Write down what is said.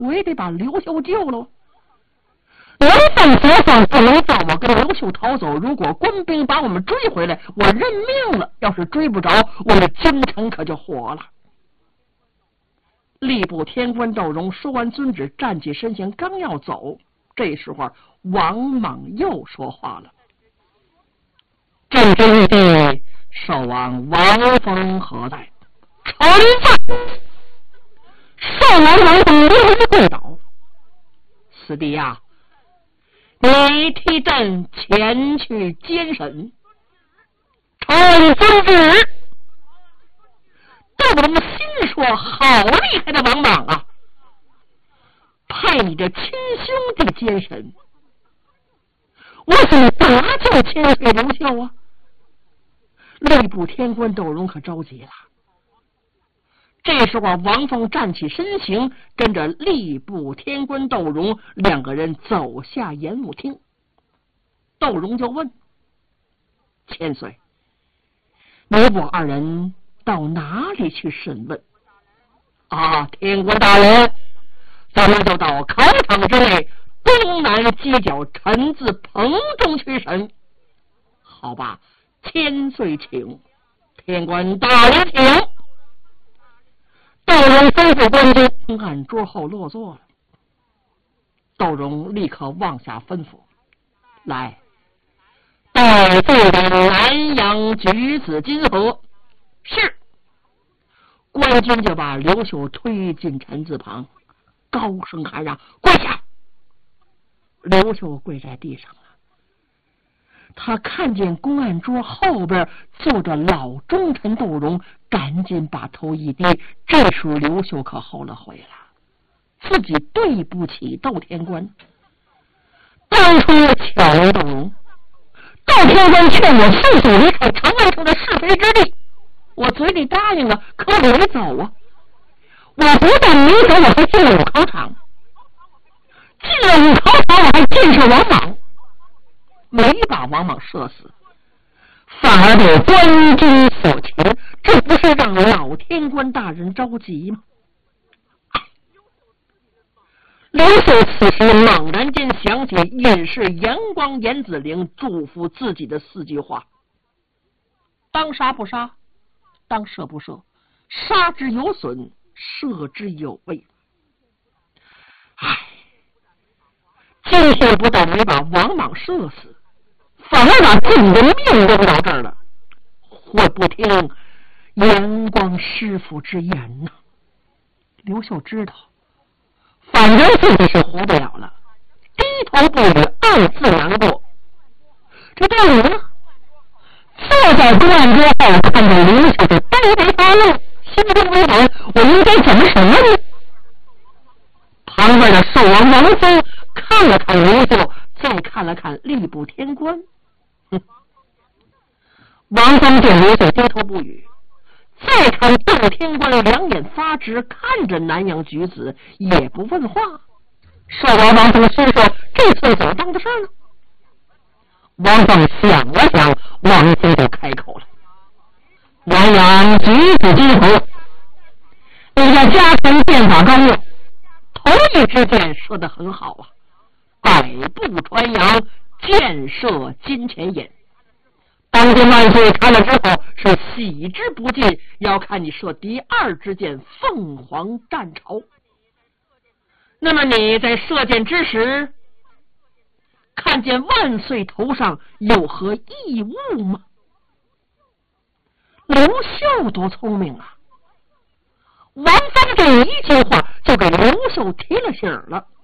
我也得把刘秀救了。王凤所方不能放我跟刘秀逃走，如果官兵把我们追回来，我认命了。要是追不着，我们京城可就活了。吏部天官窦融说完遵旨，站起身形，刚要走，这时候王莽又说话了：“朕之玉帝，寿王王峰何在？”臣在。寿王王峰一跪倒：“四弟呀，你替朕前去监审。”臣遵旨。窦融心说：“好厉害的王莽啊！派你这亲兄弟监审，我怎么打就千岁刘秀啊？”吏部天官窦融可着急了。这时候王凤站起身形，跟着吏部天官窦融两个人走下演武厅。窦融就问：“千岁，你我二人到哪里去审问？”“啊，天官大人，咱们就到考场之内东南街角陈字棚中去审。”“好吧，千岁请。”“天官大人请。”窦融吩咐官军按桌后落座了。窦融立刻往下吩咐：“来，带罪的南阳举子金河。”“是。”官军就把刘秀推进陈字旁，高声喊嚷：“跪下！”刘秀跪在地上了。他看见公案桌后边坐着老忠臣窦融，赶紧把头一低。这时候刘秀可后了悔了，自己对不起窦天官。当初巧为窦融，窦天官劝我速速离开长安城的是非之地，我嘴里答应了，可我没走啊！我不但没走，我还进了武考场，进了武考场，我还建设王莽，没把王莽射死，反而被官军所擒，这不是让老天官大人着急吗？刘秀此时猛然间想起隐士阳光严子陵嘱咐自己的4句话：当杀不杀，当射不射，杀之有损，射之有味。今天不但没把王莽射死，反而把自己的命扔到这儿了，会不听阳光师傅之言呢？刘秀知道反正自己是活不了了，低头不语，暗自难过。这窦融呢，坐在公案桌后，看着刘秀的呆呆发愣，心中为难，我应该怎么审问呢？旁边的寿王王峰看了看刘秀，再看了看吏部天官。王峰见刘秀低头不语，再看窦天官两眼发直，看着南阳举子也不问话。寿王王峰心说：这次怎么当的事呢？王峰想了想，王峰就开口了：南阳举子金河，你在家臣剑法高明，头一支箭射得很好啊，百步穿杨，箭射金钱眼。当今万岁看了之后是喜之不尽，要看你射第2支箭凤凰战巢。那么你在射箭之时，看见万岁头上有何异物吗？刘秀多聪明啊！王峰这一句话就给刘秀提了醒了。